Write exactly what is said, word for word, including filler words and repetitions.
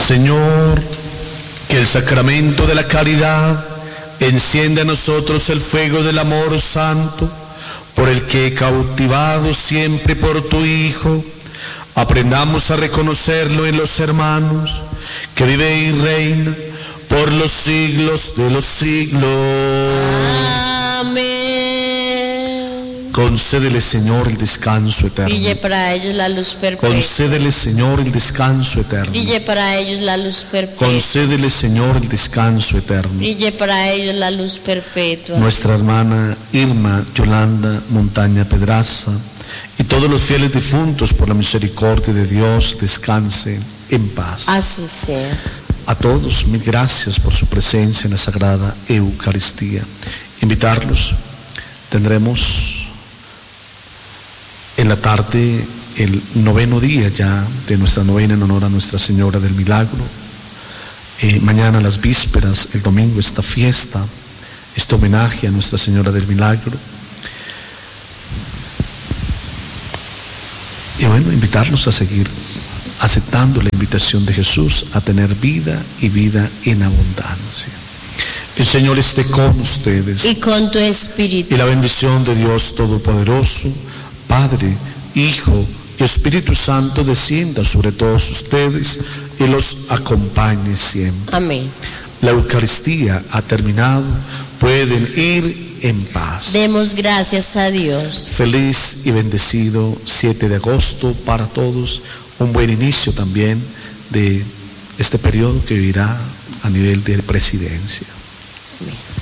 Señor, que el sacramento de la caridad encienda en nosotros el fuego del amor santo, por el que, cautivados siempre por tu Hijo, aprendamos a reconocerlo en los hermanos, que vive y reina por los siglos de los siglos. Amén. Concédele, Señor, el descanso eterno. Brille para ellos la luz perpetua. Concédele, Señor, el descanso eterno. Brille para ellos la luz perpetua. Concédele, Señor, el descanso eterno. Brille para ellos la luz perpetua. Nuestra hermana Irma Yolanda Montaña Pedraza y todos los fieles difuntos, por la misericordia de Dios, descansen en paz. Así sea. A todos, mil gracias por su presencia en la Sagrada Eucaristía. Invitarlos, tendremos en la tarde el noveno día ya de nuestra novena en honor a Nuestra Señora del Milagro. Eh, mañana las vísperas, el domingo esta fiesta, este homenaje a Nuestra Señora del Milagro. Y bueno, invitarlos a seguir aceptando la invitación de Jesús a tener vida y vida en abundancia. El Señor esté con ustedes. Y con tu espíritu. Y la bendición de Dios Todopoderoso, Padre, Hijo y Espíritu Santo, descienda sobre todos ustedes y los acompañe siempre. Amén. La Eucaristía ha terminado. Pueden ir en paz. Demos gracias a Dios. Feliz y bendecido siete de agosto para todos. Un buen inicio también de este periodo que vivirá a nivel de presidencia. Amén.